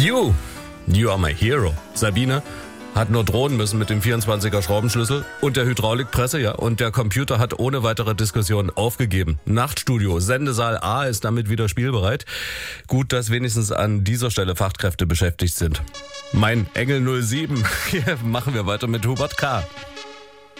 You are my hero. Sabine hat nur drohen müssen mit dem 24er Schraubenschlüssel und der Hydraulikpresse, ja, und der Computer hat ohne weitere Diskussion aufgegeben. Nachtstudio, Sendesaal A ist damit wieder spielbereit. Gut, dass wenigstens an dieser Stelle Fachkräfte beschäftigt sind. Mein Engel 07. Hier machen wir weiter mit Hubert K.